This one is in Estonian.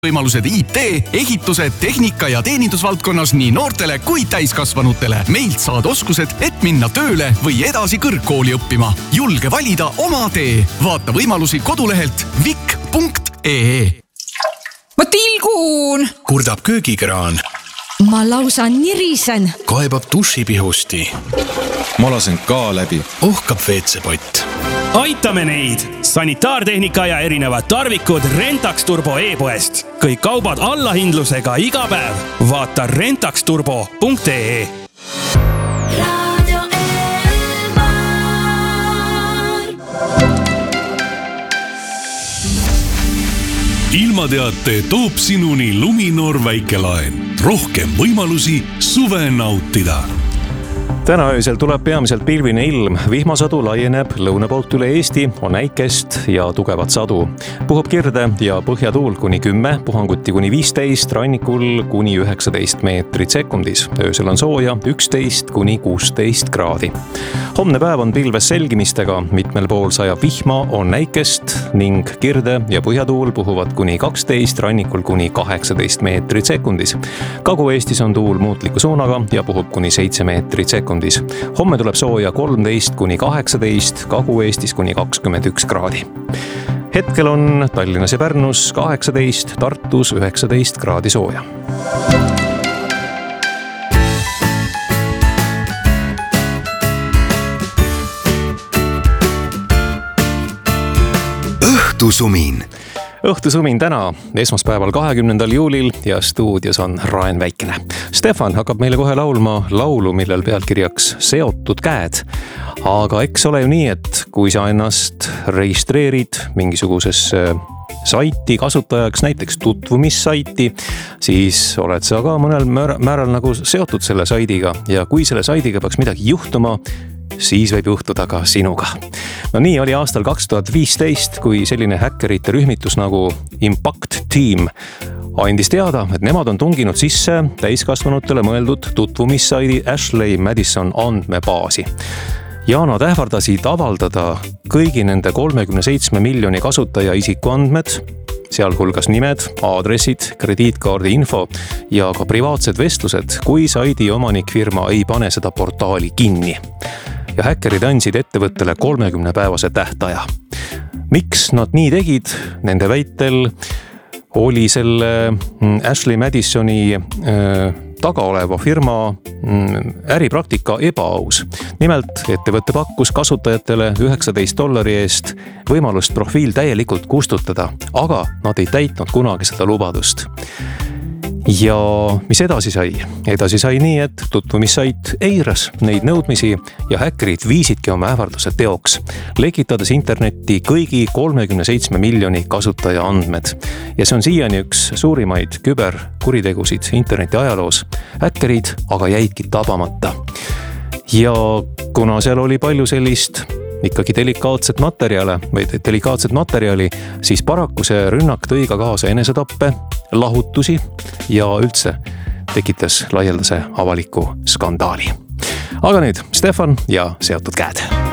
võimalused IT, ehituse, tehnika ja teenindusvaldkonnas nii noortele kui täiskasvanutele. Meilt saad oskused, et minna tööle või edasi kõrgkooli õppima. Julge valida oma tee. Vaata võimalusi kodulehelt vik.ee. Ma tilgun! Kurdab köögikraan. Ma lausa nirisen. Kaebab dušipihusti. Ma lasen ka läbi. Ohkab WC-pott. Aitame neid! Sanitaartehnika ja erinevad tarvikud Rentax Turbo e-poest. Kõik kaubad allahindlusega iga päev. Vaata rentaxturbo.ee. Ilmateate toob sinuni Luminor väikelaen. Rohkem võimalusi suve nautida. Täna öösel tuleb peamiselt pilvine ilm. Vihmasadu laieneb lõuna poolt üle Eesti, on äikest ja tugevat sadu. Puhub kirde ja põhjatuul kuni 10, puhanguti kuni 15, rannikul kuni 19 meetrit sekundis. Öösel on sooja 11 kuni 16 kraadi. Homne päev on pilves selgimistega, mitmel pool sajab vihma, on äikest ning kirde ja põhjatuul puhuvad kuni 12, rannikul kuni 18 meetrit sekundis. Kagu-Eestis on tuul muutliku suunaga ja puhub kuni 7 meetrit sekundis. Homme tuleb sooja 13 kuni 18, Kagu-Eestis kuni 21 kraadi. Hetkel on Tallinnas ja Pärnus 18, Tartus 19 kraadi sooja. Õhtusumin. Õhtusumin täna, esmaspäeval 20. juulil ja stuudios on Raen Väikene. Stefan hakkab meile kohe laulma laulu, millel pealkirjaks Seotud käed. Aga eks ole ju nii, et kui sa ennast registreerid mingisugusesse saiti kasutajaks, näiteks tutvumissaiti, siis oled sa ka mõnel määral nagu seotud selle saidiga ja kui selle saidiga peaks midagi juhtuma, siis võib juhtuda ka sinuga. No nii oli aastal 2015, kui selline häkkerite rühmitus nagu Impact Team andis teada, et nemad on tunginud sisse täiskasvanutele mõeldud tutvumissaidi Ashley Madison andmebaasi. Ja nad ähvardasid avaldada kõigi nende 37 miljoni kasutaja isikuandmed, sealhulgas nimed, aadressid, krediitkaardi info ja ka privaatsed vestlused, kui saidi omanikfirma ei pane seda portaali kinni. Ja häkkerid andsid ettevõttele 30-päevase tähtaja. Miks nad nii tegid? Nende väitel oli selle Ashley Madisoni taga oleva firma äripraktika ebaaus. Nimelt ettevõtte pakkus kasutajatele $19 eest võimalust profiil täielikult kustutada, aga nad ei täitnud kunagi seda lubadust. Ja mis edasi sai? Edasi sai nii, et tutvumissait eiras neid nõudmisi ja häkkerid viisidki oma ähvarduse teoks, lekitades internetti kõigi 37 miljoni kasutaja andmed. Ja see on siiani üks suurimaid küberkuritegusid interneti ajaloos. Häkkerid aga jäidki tabamata. Ja kuna seal oli palju sellist ikkagi delikaatset materjali, siis paraku see rünnak tõi ka kaasa enesetappe, lahutusi ja üldse tekitas laialdase avaliku skandaali. Aga nüüd Stefan ja Seotud käed.